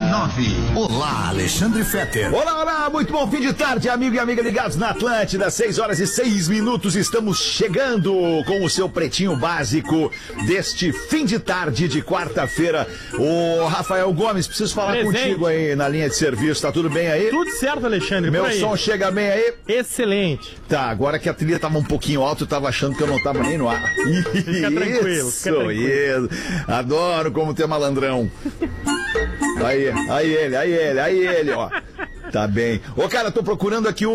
Olá, Alexandre Fetter. Olá, olá, muito bom fim de tarde, amigo e amiga ligados na Atlântida, 6h06. Estamos chegando com o seu pretinho básico deste fim de tarde de quarta-feira. Ô, Rafael Gomes, preciso falar contigo aí na linha de serviço, tá tudo bem aí? Tudo certo, Alexandre. Meu som chega bem aí? Excelente. Tá, agora que a trilha tava um pouquinho alta, eu tava achando que eu não tava nem no ar. Fica tranquilo, fica tranquilo. Isso. Adoro como ter malandrão. Aí ele, ó. Tá bem. Ô, cara, tô procurando aqui o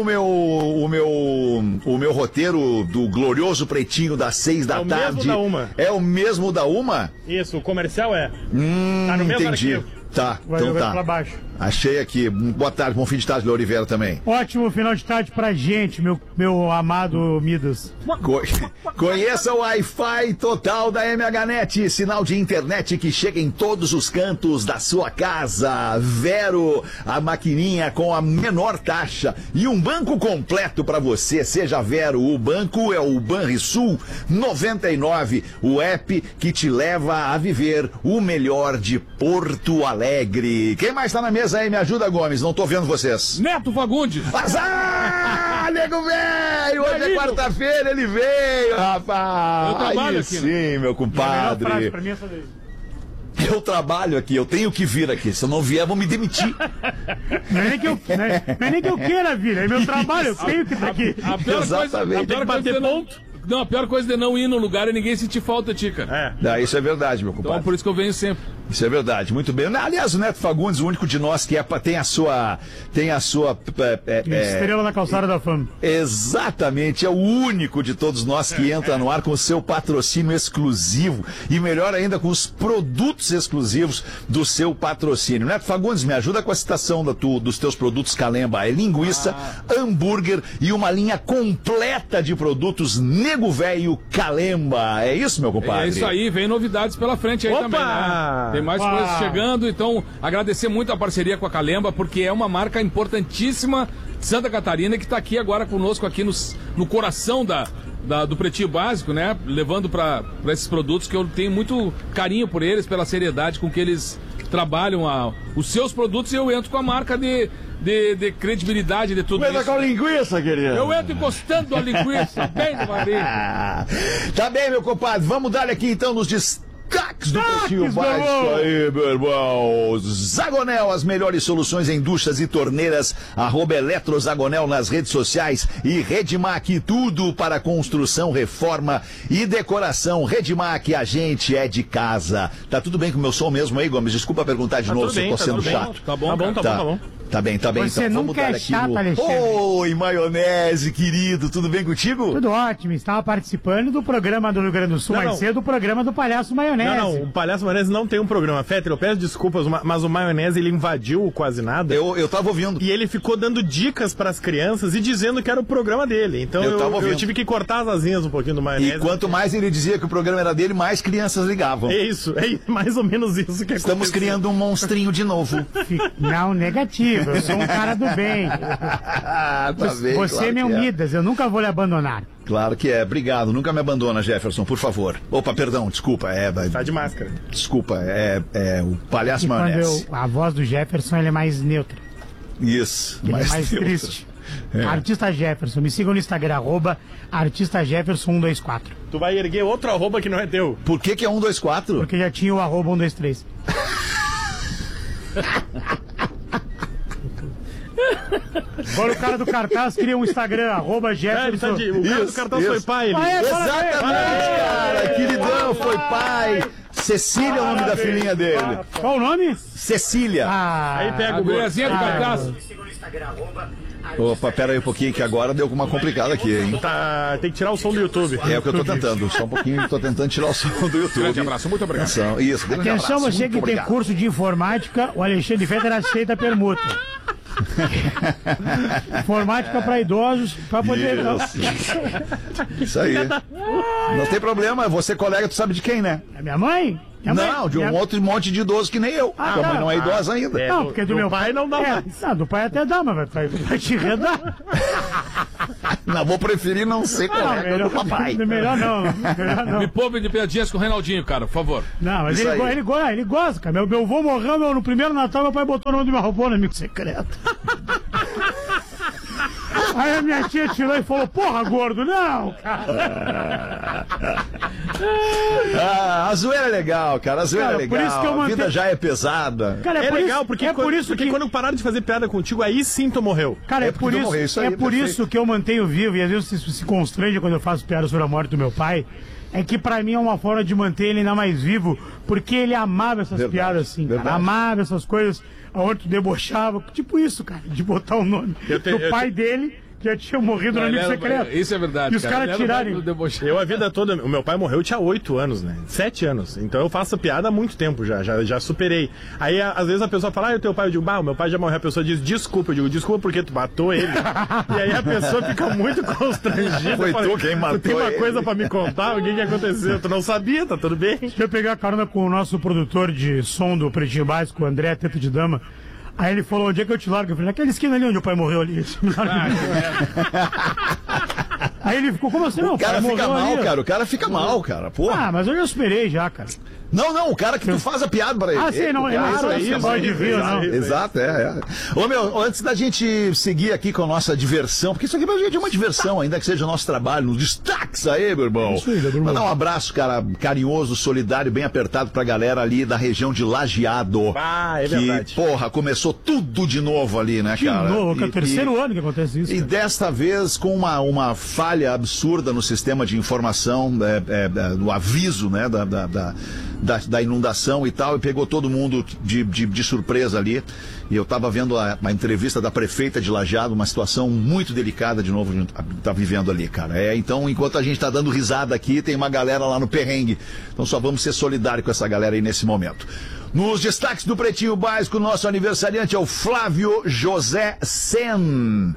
meu roteiro do glorioso Pretinho das 6 da tarde. É o mesmo da Uma. É o mesmo da Uma? Isso, o comercial é. Tá no mesmo entendi. arquivo. Tá, vai então tá. Pra baixo. Achei aqui. Boa tarde, bom fim de tarde, Oliveira também. Ótimo final de tarde pra gente, meu amado Midas. Conheça o Wi-Fi total da MHNet, sinal de internet que chega em todos os cantos da sua casa. Vero, a maquininha com a menor taxa e um banco completo pra você. Seja Vero, o banco é o Banrisul 99, o app que te leva a viver o melhor de Porto Alegre. Quem mais tá na mesa aí? Me ajuda, Gomes, não tô vendo vocês. Neto Fagundes. Azar, nego velho, hoje é quarta-feira, ele veio, rapaz. Eu trabalho aí aqui, sim, né? meu compadre. Pra mim é só daí. Eu trabalho aqui, eu tenho que vir aqui. Se eu não vier, vão me demitir. Não é nem que eu queira vir, é meu trabalho, eu tenho que estar aqui. A pior Exatamente. a pior coisa de não ir no lugar é ninguém sentir falta de ti, cara. Isso é verdade, meu compadre. Então por isso que eu venho sempre. Isso é verdade, muito bem. Aliás, o Neto Fagundes, o único de nós que tem a sua Estrela na calçada da fama. Exatamente, é o único de todos nós que entra no ar com o seu patrocínio exclusivo e melhor ainda com os produtos exclusivos do seu patrocínio. Neto Fagundes, me ajuda com a citação dos teus produtos Calemba. É linguiça, hambúrguer e uma linha completa de produtos Nego Velho Calemba. É isso, meu compadre? É isso aí, vem novidades pela frente aí também, né? Tem mais coisas chegando, então agradecer muito a parceria com a Calemba, porque é uma marca importantíssima de Santa Catarina que está aqui agora conosco aqui no coração do Pretinho Básico, né? Levando para esses produtos que eu tenho muito carinho por eles, pela seriedade com que eles trabalham os seus produtos, e eu entro com a marca de credibilidade de tudo isso. Com a linguiça, querido. Eu entro encostando a linguiça, bem devagarinho. Tá bem, meu compadre, vamos dar aqui então nos destaques do Pretinho Básico aí, meu irmão. Zagonel, as melhores soluções em duchas e torneiras, @Eletrozagonel nas redes sociais e Redmac, tudo para construção, reforma e decoração. Redmac, a gente é de casa. Tá tudo bem com o meu som mesmo aí, Gomes? Desculpa perguntar de novo se eu tô sendo chato. Tá bom. Tá bem. Você então, nunca é chato, Alexandre. Oi, maionese, querido, tudo bem contigo? Tudo ótimo, estava participando do programa do Rio Grande do Sul mais cedo, do programa do Palhaço Maionese. Não, o Palhaço Maionese não tem um programa. Fetter, eu peço desculpas, mas o Maionese, ele invadiu o Quase Nada. Eu tava ouvindo. E ele ficou dando dicas pras crianças e dizendo que era o programa dele. Então eu tive que cortar as asinhas um pouquinho do Maionese. E quanto mais ele dizia que o programa era dele, mais crianças ligavam. É isso, é mais ou menos isso que aconteceu. Estamos criando um monstrinho de novo. Não, negativo, eu sou um cara do bem. Você claro é meu Midas, eu nunca vou lhe abandonar. Claro que é, obrigado. Nunca me abandona, Jefferson, por favor. Opa, perdão, desculpa. Tá de máscara. Desculpa, o Palhaço Maionese. A voz do Jefferson, ele é mais neutra. Isso. Ele é mais triste. Artista Jefferson, me siga no Instagram, @artistaJefferson124. Tu vai erguer outro arroba que não é teu. Por que é 124? Porque já tinha o @123. Agora o cara do cartaz cria um Instagram, @Jefferson. O cara do cartaz foi pai. Exatamente, cara. Queridão, foi pai. Cecília é o nome da filhinha dele. Qual o nome? Cecília. Aí pega o guriazinha do cartaz. Opa, pera aí um pouquinho que agora deu uma complicada aqui, hein? Tem que tirar o som do YouTube. É o que eu tô tentando, só um pouquinho, tô tentando tirar o som do YouTube. Grande abraço, muito obrigado. Isso, grande Atenção, abraço, você que tem curso de informática, o Alexandre Fetter aceita permuta. Informática para idosos, para poder. Isso aí. Não tem problema, você colega, tu sabe de quem, né? É minha mãe? Não, de um outro monte de idoso que nem eu. A mãe não é idosa ainda. Não, porque do meu pai não dá mais. Não, do pai até dá, mas vai te redar. Não, vou preferir não ser colega do papai. Melhor não. Me poupe de piadinhas com o Reinaldinho, cara, por favor. Não, mas ele gosta, cara. Meu avô morreu no primeiro Natal, meu pai botou o nome do meu avô no amigo secreto. Aí a minha tia tirou e falou, porra, gordo, não, cara. A zoeira é legal, cara, a zoeira é legal, por isso que a vida já é pesada. Cara, é legal, porque quando pararam de fazer piada contigo, aí sim tu morreu. Cara, é por isso que eu mantenho vivo, e às vezes se constrange quando eu faço piada sobre a morte do meu pai, é que pra mim é uma forma de manter ele ainda mais vivo, porque ele amava essas piadas assim, cara, amava essas coisas, aonde tu debochava, tipo isso, cara, de botar o nome do pai dele, que já tinha morrido no amigo secreto. Isso é verdade, e os caras tirarem. Eu a vida toda, o meu pai morreu, eu tinha 8 anos, né? 7 anos. Então eu faço piada há muito tempo já superei. Aí às vezes a pessoa fala, o teu pai, eu digo, o meu pai já morreu. A pessoa diz, desculpa, eu digo, desculpa porque tu matou ele. E aí a pessoa fica muito constrangida. Foi tu quem matou tu tem uma ele. coisa pra me contar? O que aconteceu? Tu não sabia, tá tudo bem? Deixa eu pegar a carona com o nosso produtor de som do Pretinho Básico, o André Teto de Dama. Aí ele falou, onde é que eu te largo? Eu falei, naquela esquina ali onde o pai morreu ali. Aí ele ficou, como assim? Não, o cara fica mal, ali, cara. O cara fica mal, cara. Porra. Mas eu já superei já, cara. Não, o cara que tu faz a piada pra ele. Sim, não, é isso, pode vir, não. Exato, Ô, meu, antes da gente seguir aqui com a nossa diversão, porque isso aqui pra gente é uma diversão, ainda que seja o nosso trabalho, nos destaques aí, meu irmão. Isso aí, meu irmão. Mandar um abraço, cara, carinhoso, solidário, bem apertado pra galera ali da região de Lajeado. É verdade. Que, porra, começou tudo de novo ali, né, cara? De novo, é o terceiro ano que acontece isso. E desta vez com uma falha absurda no sistema de informação, do aviso, né, da inundação e tal, e pegou todo mundo de surpresa ali. E eu tava vendo a entrevista da prefeita de Lajeado, uma situação muito delicada de novo, a gente tá vivendo ali, cara. Então, enquanto a gente tá dando risada aqui, tem uma galera lá no perrengue. Então só vamos ser solidários com essa galera aí nesse momento. Nos destaques do Pretinho Básico, nosso aniversariante é o Flávio José Sen.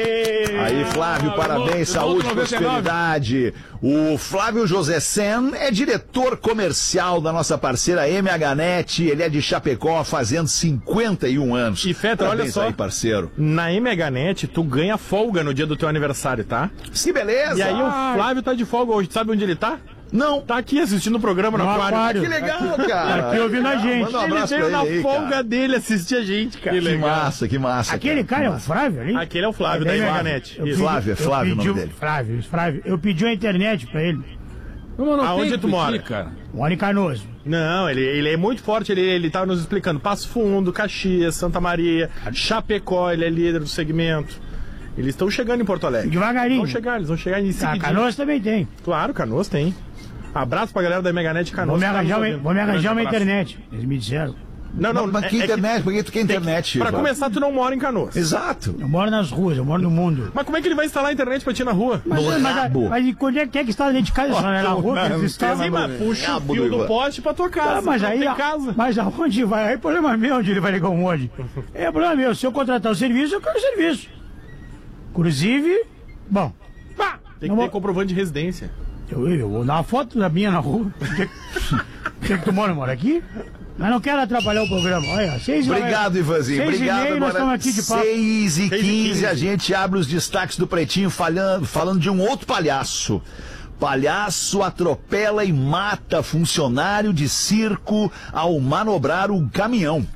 Aí, Flávio, parabéns, saúde e prosperidade. O Flávio José Sen é diretor comercial da nossa parceira MHNet. Ele é de Chapecó, fazendo 51 anos. E Fetra, olha só, aí, parceiro. Na MHNet, tu ganha folga no dia do teu aniversário, tá? Que beleza! E aí o Flávio tá de folga hoje, sabe onde ele tá? Não. Tá aqui assistindo o programa no Aquário. Que legal, cara. Aqui ouvindo a gente. Ele veio na folga dele assistir a gente, cara. Que massa. Aquele cara é o Flávio ali? Aquele é o Flávio da MHNet. Flávio o nome dele. Flávio. Eu pedi a internet pra ele. Aonde tu mora? Cara? Mora em Canoas. Não, ele é muito forte, ele tava nos explicando. Passo Fundo, Caxias, Santa Maria, Chapecó, ele é líder do segmento. Eles estão chegando em Porto Alegre. Devagarinho. Eles vão chegar em seguida. Canoas também tem. Claro, Canoas tem. Abraço pra galera da MHNet Canoas. Vou me arranjar uma internet. Eles me disseram. Não, mas que internet? Por que tu quer internet? Pra começar, tu não mora em Canoas. Exato. Eu moro nas ruas, eu moro no mundo. Mas como é que ele vai instalar a internet pra ti na rua? Mas quando é que está dentro de casa? Na rua? Puxa o fio do poste pra tua casa. Mas aí, mas aonde vai? Aí problema é meu onde ele vai ligar um monte. É problema meu. Se eu contratar o serviço, eu quero o serviço. Inclusive, bom. Tem que ter comprovante de residência. Eu vou dar uma foto da minha na rua. Quer que tu mora aqui? Mas não quero atrapalhar o programa. Olha, Obrigado, Ivanzinho. Obrigado. Nós estamos aqui de papo. 6h15, a gente abre os destaques do Pretinho falando de um outro palhaço. Palhaço atropela e mata funcionário de circo ao manobrar o caminhão.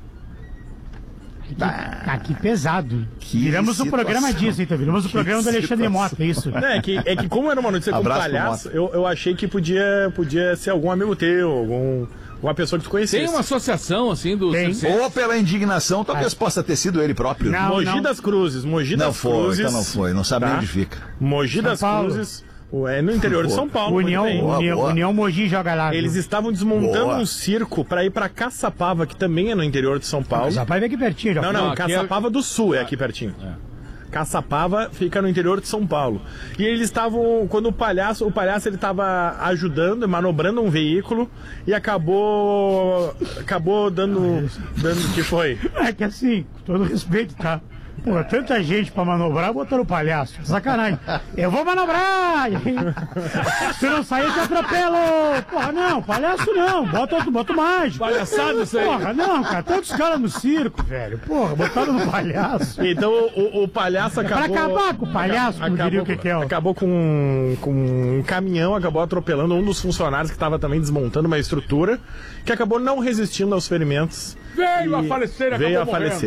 Que pesado. Viramos o programa disso, então. Viramos o programa do Alexandre Mota, isso. É que como era uma notícia com palhaço, eu achei que podia ser algum amigo teu, uma pessoa que tu conhecia. Tem uma associação, assim, do... Ou pela indignação, talvez possa ter sido ele próprio. Mogi das Cruzes. Então não foi. Não sabe nem onde fica. Mogi das Cruzes. É no interior de São Paulo. União Mogi joga lá. Eles estavam desmontando um circo pra ir pra Caçapava, que também é no interior de São Paulo. Caçapava é aqui pertinho. Não, Caçapava do Sul é aqui pertinho. Caçapava fica no interior de São Paulo. E eles estavam, quando o palhaço ele estava ajudando, manobrando um veículo e acabou dando o que foi. É que assim, com todo respeito, tá? Pô, tanta gente pra manobrar, botaram o palhaço. Sacanagem. Eu vou manobrar! Se não sair, eu te atropelo! Porra, não, palhaço não. Bota o mágico. Palhaçado isso aí. Porra, não, cara. Tantos caras no circo, velho. Porra, botaram no palhaço. Então o palhaço acabou... Pra acabar com o palhaço, como diria o Kekel. Acabou com um caminhão, acabou atropelando um dos funcionários que estava também desmontando uma estrutura, que acabou não resistindo aos ferimentos. Veio a falecer, acabou morrendo.